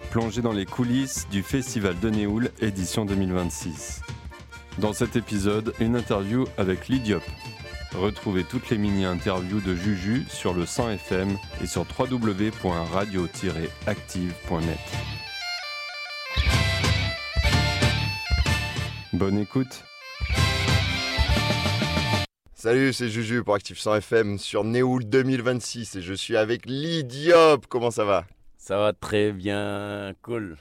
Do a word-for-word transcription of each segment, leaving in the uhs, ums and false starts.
plongez dans les coulisses du Festival de Néoul édition deux mille vingt-six. Dans cet épisode, une interview avec Lidiop. Retrouvez toutes les mini-interviews de Juju sur le cent F M et sur w w w point radio tiret active point net. Bonne écoute. Salut, c'est Juju pour Active cent F M sur Néoul deux mille vingt-six et je suis avec Lidiop. Comment ça va ? Ça va très bien, cool.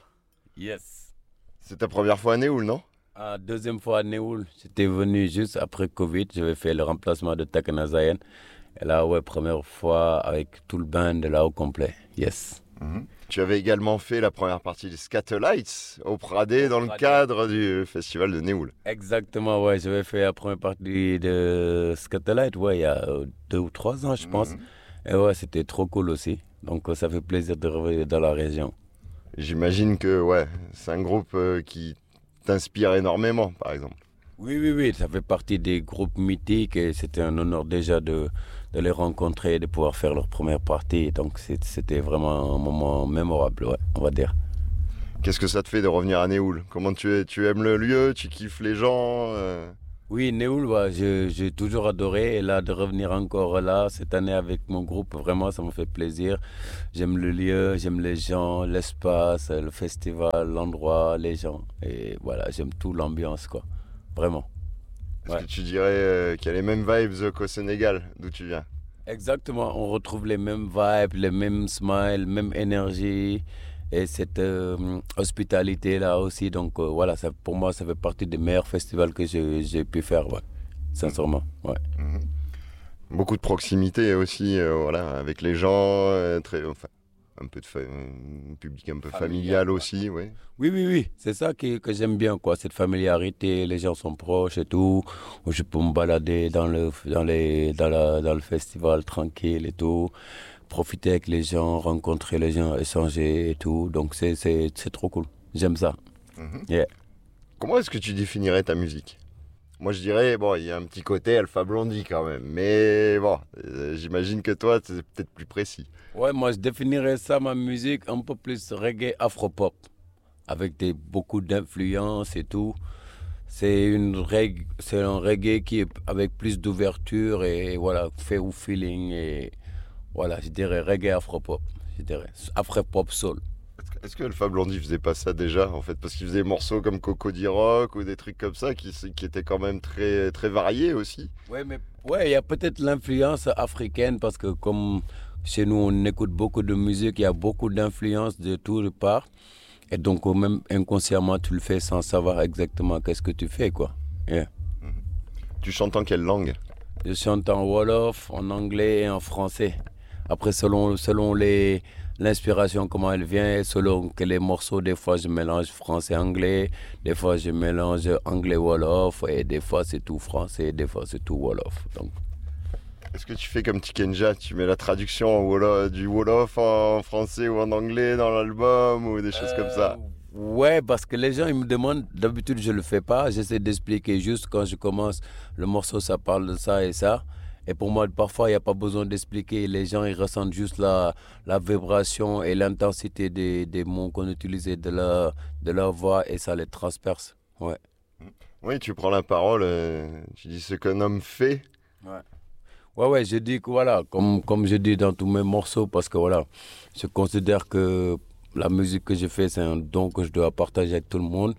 Yes. C'est ta première fois à Néoul, non ? Ah, deuxième fois à Néoul. J'étais venu juste après Covid. J'avais fait le remplacement de Takana Zayen. Et là, ouais, première fois avec tout le band là au complet. Yes. Mm-hmm. Tu avais également fait la première partie des Scatolites au Pradé dans le cadre du festival de Néoul. Exactement, ouais. J'avais fait la première partie de Scatolites, ouais, il y a deux ou trois ans, je pense. Mm-hmm. Et ouais, c'était trop cool aussi. Donc, ça fait plaisir de revenir dans la région. J'imagine que, ouais, c'est un groupe euh, qui t'inspire énormément, par exemple. Oui, oui, oui, ça fait partie des groupes mythiques et c'était un honneur déjà de, de les rencontrer et de pouvoir faire leur première partie. Donc c'était vraiment un moment mémorable, ouais, on va dire. Qu'est-ce que ça te fait de revenir à Néoul ? Comment tu, es, tu aimes le lieu ? Tu kiffes les gens euh... Oui, Néoul, ouais, j'ai, j'ai toujours adoré. Et là, de revenir encore là, cette année avec mon groupe, vraiment, ça me fait plaisir. J'aime le lieu, j'aime les gens, l'espace, le festival, l'endroit, les gens. Et voilà, j'aime tout l'ambiance, quoi. Vraiment. Est-ce ouais. que tu dirais euh, qu'il y a les mêmes vibes qu'au Sénégal, d'où tu viens ? Exactement, on retrouve les mêmes vibes, les mêmes smiles, même énergie et cette euh, hospitalité là aussi. Donc euh, voilà, ça, pour moi, ça fait partie des meilleurs festivals que j'ai, j'ai pu faire, ouais. Sincèrement. Ouais. Mmh. Beaucoup de proximité aussi, euh, voilà, avec les gens, euh, très, enfin, un peu de fa- un public un peu familial, familial aussi, oui. Oui, oui, oui, c'est ça que, que j'aime bien, quoi, cette familiarité, les gens sont proches et tout, où je peux me balader dans le, dans les, dans la, dans le festival tranquille et tout, profiter avec les gens, rencontrer les gens, échanger et tout, donc c'est, c'est, c'est trop cool, j'aime ça. Mm-hmm. Yeah. Comment est-ce que tu définirais ta musique ? Moi, je dirais, bon, il y a un petit côté Alpha Blondy quand même, mais bon, euh, j'imagine que toi, c'est peut-être plus précis. Ouais, moi, je définirais ça, ma musique, un peu plus reggae afro-pop, avec des, beaucoup d'influences et tout. C'est, une reg... c'est un reggae qui est avec plus d'ouverture et voilà, fait au feeling et voilà, je dirais reggae afro-pop, je dirais afro-pop soul. Est-ce que Alpha Blondy faisait pas ça déjà, en fait, parce qu'il faisait des morceaux comme Coco D-Rock ou des trucs comme ça qui, qui étaient quand même très, très variés aussi. Ouais, mais ouais, il y a peut-être l'influence africaine parce que comme chez nous on écoute beaucoup de musique, il y a beaucoup d'influences de toutes parts et donc même inconsciemment tu le fais sans savoir exactement qu'est-ce que tu fais, quoi. Yeah. Mm-hmm. Tu chantes en quelle langue ? Je chante en wolof, en anglais et en français. Après selon selon les l'inspiration, comment elle vient, selon que les morceaux, des fois je mélange français-anglais, des fois je mélange anglais-wolof, et des fois c'est tout français, des fois c'est tout wolof. Donc. Est-ce que tu fais comme Tikenja, tu mets la traduction en wolof, du wolof en français ou en anglais dans l'album ou des choses euh, comme ça ? Ouais, parce que les gens ils me demandent, d'habitude je le fais pas, j'essaie d'expliquer juste quand je commence, le morceau ça parle de ça et ça. Et pour moi, parfois, il n'y a pas besoin d'expliquer. Les gens, ils ressentent juste la, la vibration et l'intensité des, des mots qu'on utilisait de leur, de leur voix et ça les transperce. Ouais. Oui, tu prends la parole, euh, tu dis ce qu'un homme fait. Ouais, ouais, ouais, je dis que voilà, comme, comme je dis dans tous mes morceaux, parce que voilà, je considère que la musique que je fais, c'est un don que je dois partager avec tout le monde.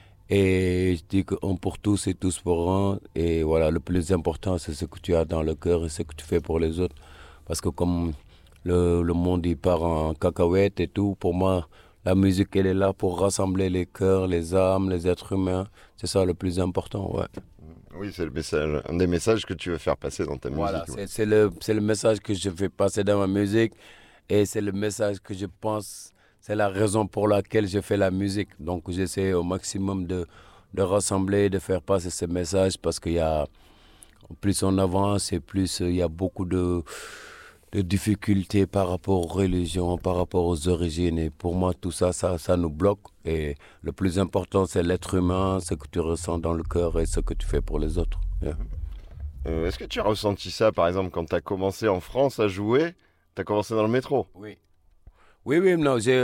Et je dis qu'un pour tous et tous pour un. Et voilà, le plus important, c'est ce que tu as dans le cœur et ce que tu fais pour les autres. Parce que comme le, le monde, il part en cacahuète et tout, pour moi, la musique, elle est là pour rassembler les cœurs, les âmes, les êtres humains. C'est ça le plus important, ouais. Oui, c'est le message, un des messages que tu veux faire passer dans ta voilà, musique. Voilà, ouais. c'est, c'est, le, c'est le message que je fais passer dans ma musique. Et c'est le message que je pense... C'est la raison pour laquelle je fais la musique. Donc, j'essaie au maximum de, de rassembler, de faire passer ce message parce qu'il y a, plus on avance et plus il y a beaucoup de, de difficultés par rapport aux religions, par rapport aux origines. Et pour moi, tout ça, ça, ça nous bloque. Et le plus important, c'est l'être humain, ce que tu ressens dans le cœur et ce que tu fais pour les autres. Yeah. Euh, est-ce que tu as ressenti ça, par exemple, quand tu as commencé en France à jouer ? Tu as commencé dans le métro ? Oui. Oui, oui, non, j'ai,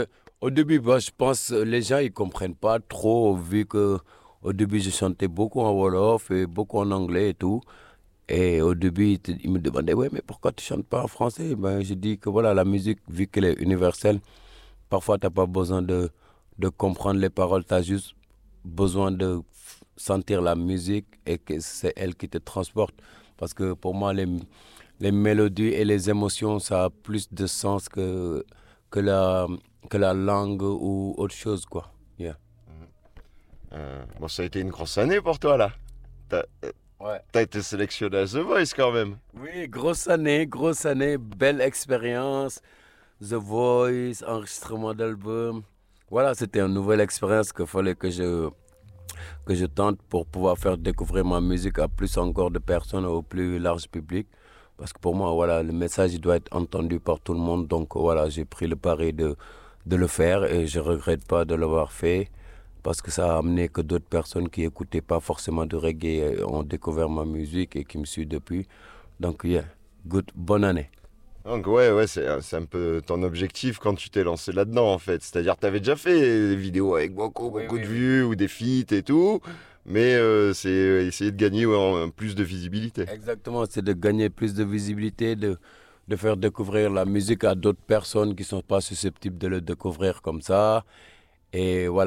Au début, bah, je pense que les gens ils comprennent pas trop, vu que au début, je chantais beaucoup en Wolof et beaucoup en anglais et tout. Et au début, ils, te- ils me demandaient, ouais, mais pourquoi tu chantes pas en français? Ben, je dis que voilà, la musique, vu qu'elle est universelle, parfois, tu n'as pas besoin de, de comprendre les paroles, tu as juste besoin de f- sentir la musique et que c'est elle qui te transporte. Parce que pour moi, les, les mélodies et les émotions, ça a plus de sens que, que, la, que la langue ou autre chose, quoi. Yeah. Euh, bon, ça a été une grosse année pour toi, là. T'as Ouais. t'as été sélectionné à The Voice, quand même. Oui, grosse année, grosse année, belle expérience. The Voice, enregistrement d'album. Voilà, c'était une nouvelle expérience qu'il fallait que je, que je tente pour pouvoir faire découvrir ma musique à plus encore de personnes, au plus large public. Parce que pour moi, voilà, le message il doit être entendu par tout le monde. Donc voilà, j'ai pris le pari de, de le faire et je ne regrette pas de l'avoir fait. Parce que ça a amené que d'autres personnes qui n'écoutaient pas forcément de reggae ont découvert ma musique et qui me suivent depuis. Donc, yeah, good, bonne année. Donc ouais, ouais, c'est c'est un peu ton objectif quand tu t'es lancé là-dedans, en fait. C'est-à-dire que tu avais déjà fait des vidéos avec beaucoup, Oui, beaucoup oui, de oui. vues ou des feats et tout, mais euh, c'est essayer de gagner ouais, en- plus de visibilité. Exactement, c'est de gagner plus de visibilité, de, de faire découvrir la musique à d'autres personnes qui ne sont pas susceptibles de le découvrir comme ça. Et voilà.